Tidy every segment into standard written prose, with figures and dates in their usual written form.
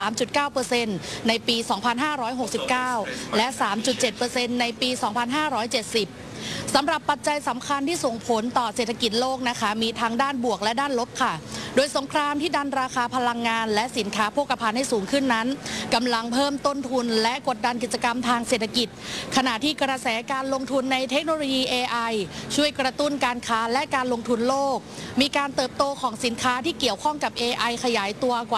3.9% ในปี 2569 และ 3.7% ในปี 2570 สำหรับปัจจัยสำคัญที่ส่งผลต่อเศรษฐกิจโลกนะคะมีทั้งด้านบวกและด้านลบค่ะโดยสงครามที่ดันราคาพลังงานและสินค้าโภคภัณฑ์ให้สูงขึ้นนั้นกำลังเพิ่มต้นทุนและกดดันกิจกรรมทางเศรษฐกิจขณะที่กระแสการลงทุนในเทคโนโลยี AI ช่วยกระตุ้นการค้าและการลงทุนโลกมีการเติบโตของสินค้าที่เกี่ยวข้องกับ AI ขยายตัวกว่า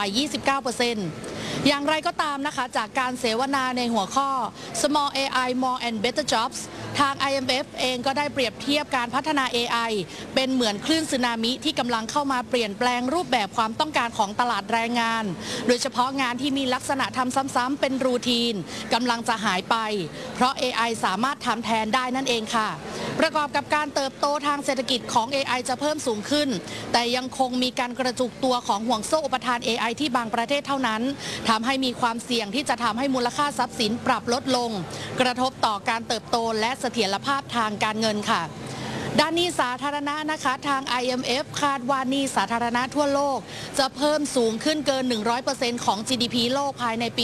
29%อย่างไรก็ตามนะคะจากการเสวนาในหัวข้อ Small AI More and Better Jobs ทาง IMF เองก็ได้เปรียบเทียบการพัฒนา AI เป็นเหมือนคลื่นสึนามิที่กำลังเข้ามาเปลี่ยนแปลงรูปแบบความต้องการของตลาดแรงงานโดยเฉพาะงานที่มีลักษณะทำซ้ำๆเป็นรูทีนกำลังจะหายไปเพราะ AI สามารถทำแทนได้นั่นเองค่ะประกอบกับการเติบโตทางเศรษฐกิจของ AI จะเพิ่มสูงขึ้นแต่ยังคงมีการกระจุกตัวของห่วงโซ่อุปทาน AI ที่บางประเทศเท่านั้นทำให้มีความเสี่ยงที่จะทำให้มูลค่าทรัพย์สินปรับลดลงกระทบต่อการเติบโตและเสถียรภาพทางการเงินค่ะด้านหนี้สาธารณะนะคะทาง IMF คาดว่าหนี้สาธารณะทั่วโลกจะเพิ่มสูงขึ้นเกิน 100% ของ GDP โลกภายในปี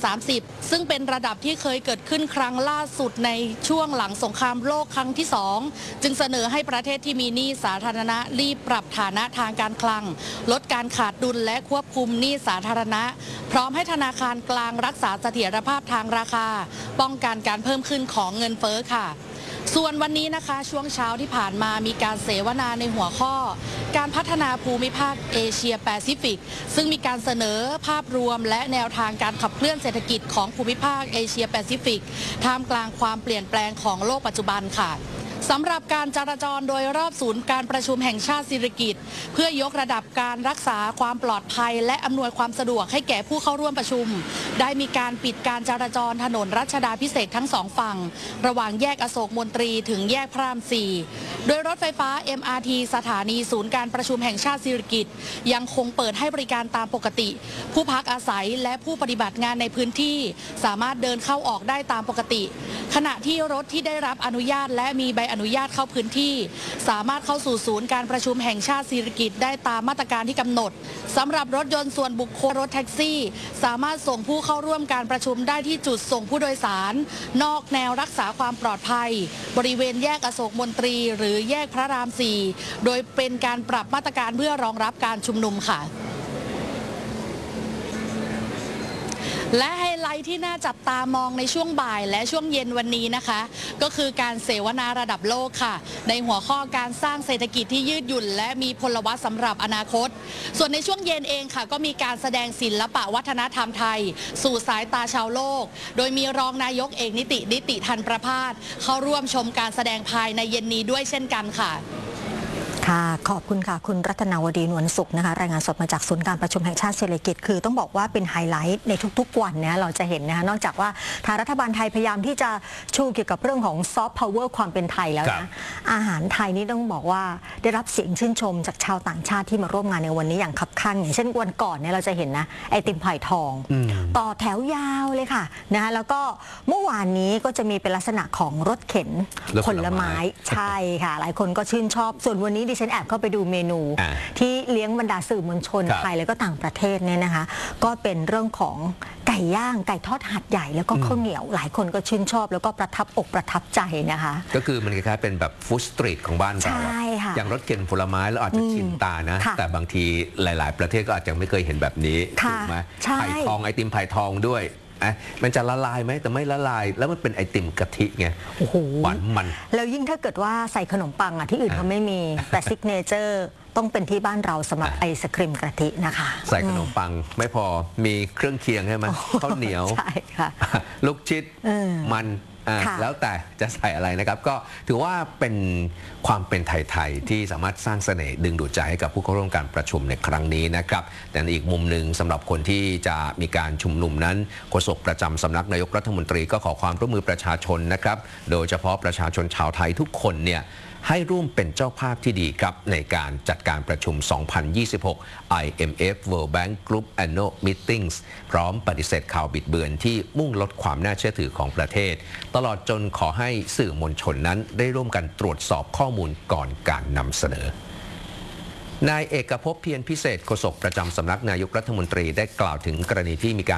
2030 ซึ่งเป็นระดับที่เคยเกิดขึ้นครั้งล่าสุดในช่วงหลังสงครามโลกครั้งที่ 2 จึงเสนอให้ประเทศที่มีหนี้สาธารณะรีบปรับฐานะทางการคลังลดการขาดดุลและควบคุมหนี้สาธารณะพร้อมให้ธนาคารกลางรักษาเสถียรภาพทางราคาป้องกันการเพิ่มขึ้นของเงินเฟ้อค่ะส่วนวันนี้นะคะช่วงเช้าที่ผ่านมามีการเสวนาในหัวข้อการพัฒนาภูมิภาคเอเชียแปซิฟิกซึ่งมีการเสนอภาพรวมและแนวทางการขับเคลื่อนเศรษฐกิจของภูมิภาคเอเชียแปซิฟิกท่ามกลางความเปลี่ยนแปลงของโลกปัจจุบันค่ะสำหรับการจราจรโดยรอบศูนย์การประชุมแห่งชาติสิริกิติ์เพื่อยกระดับการรักษาความปลอดภัยและอำนวยความสะดวกให้แก่ผู้เข้าร่วมประชุมได้มีการปิดการจราจรถนนรัชดาภิเษกทั้งสองฝั่งระหว่างแยกอโศกมนตรีถึงแยกพระราม 4โดยรถไฟฟ้า MRT สถานีศูนย์การประชุมแห่งชาติสิริกิติ์ยังคงเปิดให้บริการตามปกติผู้พักอาศัยและผู้ปฏิบัติงานในพื้นที่สามารถเดินเข้าออกได้ตามปกติขณะที่รถที่ได้รับอนุญาตและมีใบอนุญาตเข้าพื้นที่สามารถเข้าสู่ศูนย์การประชุมแห่งชาติสิริกิติ์ได้ตามมาตรการที่กำหนดสำหรับรถยนต์ส่วนบุคคลรถแท็กซี่สามารถส่งผู้เข้าร่วมการประชุมได้ที่จุดส่งผู้โดยสารนอกแนวรักษาความปลอดภัยบริเวณแยกอโศกมนตรีหรือแยกพระราม 4โดยเป็นการปรับมาตรการเพื่อรองรับการชุมนุมค่ะและไฮไลท์ที่น่าจับตามองในช่วงบ่ายและช่วงเย็นวันนี้นะคะก็คือการเสวนาระดับโลกค่ะในหัวข้อการสร้างเศรษฐกิจที่ยืดหยุ่นและมีพลวัตสำหรับอนาคตส่วนในช่วงเย็นเองค่ะก็มีการแสดงศิลปะวัฒนธรรมไทยสู่สายตาชาวโลกโดยมีรองนายกเอกนิติธันประภาสเข้าร่วมชมการแสดงภายในเย็นนี้ด้วยเช่นกันค่ะค่ะขอบคุณค่ะคุณรัตนาวดีนวลสุขนะคะรายงานสดมาจากศูนย์การประชุมแห่งชาติสิริกิติ์คือต้องบอกว่าเป็นไฮไลท์ในทุกๆวันเนี่ยเราจะเห็นนะคะนอกจากว่าทางรัฐบาลไทยพยายามที่จะชูเกี่ยวกับเรื่องของซอฟต์พาวเวอร์ความเป็นไทยแล้วนะอาหารไทยนี่ต้องบอกว่าได้รับเสียงชื่นชมจากชาวต่างชาติที่มาร่วมงานในวันนี้อย่างคับคั่งอย่างเช่นวันก่อนเนี่ยเราจะเห็นนะไอติมไผ่ทองต่อแถวยาวเลยค่ะนะคะแล้วก็เมื่อวานนี้ก็จะมีเป็นลักษณะของรถเข็นผลไม้ใช่ค่ะหลายคนก็ชื่นชอบส่วนวันนี้ดิฉันแอบเข้าไปดูเมนูที่เลี้ยงบรรดาสื่อมวลชนไทยและก็ต่างประเทศเนี่ยนะคะก็เป็นเรื่องของไก่ย่างไก่ทอดหัดใหญ่แล้วก็ข้าวเหนียวหลายคนก็ชื่นชอบแล้วก็ประทับอกประทับใจนะคะก็คือมันคล้ายๆเป็นแบบฟู้ดสตรีทของบ้านเราอย่างรถเข็นผลไม้เราอาจจะชินตานะแต่บางทีหลายๆประเทศก็อาจจะไม่เคยเห็นแบบนี้ถูกไหมไผ่ทองไอติมไผ่ทองด้วยมันจะละลายไหมแต่ไม่ละลายแล้วมันเป็นไอติมกะทิไงหวานมันแล้วยิ่งถ้าเกิดว่าใส่ขนมปังที่อื่นเขาไม่มีแต่ซิกเนเจอร์ต้องเป็นที่บ้านเราสำหรับไอศครีมกะทินะคะใส่ขนมปังไม่พอมีเครื่องเคียงใช่ไหมข้าวเหนียวใช่ค่ะลูกชิดมันแล้วแต่จะใส่อะไรนะครับก็ถือว่าเป็นความเป็นไทยๆที่สามารถสร้างเสน่ห์ดึงดูดใจให้กับผู้เข้าร่วมการประชุมในครั้งนี้นะครับแต่อีกมุมหนึ่งสำหรับคนที่จะมีการชุมนุมนั้นโฆษกประจำสำนักนายกรัฐมนตรีก็ขอความร่วมมือประชาชนนะครับโดยเฉพาะประชาชนชาวไทยทุกคนเนี่ยให้ร่วมเป็นเจ้าภาพที่ดีครับในการจัดการประชุม 2026 IMF World Bank Group Annual Meetings พร้อมปฏิเสธข่าวบิดเบือนที่มุ่งลดความน่าเชื่อถือของประเทศตลอดจนขอให้สื่อมวลชนนั้นได้ร่วมกันตรวจสอบข้อมูลก่อนการนำเสนอนายเอกภพเพียรพิเศษโฆษกประจำสำนักนายกรัฐมนตรีได้กล่าวถึงกรณีที่มีการ